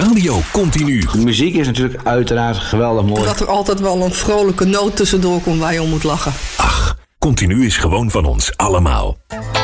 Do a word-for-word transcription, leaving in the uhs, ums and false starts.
Radio Continu. De muziek is natuurlijk uiteraard geweldig mooi. En dat er altijd wel een vrolijke noot tussendoor komt waar je om moet lachen. Ach, Continu is gewoon van ons allemaal.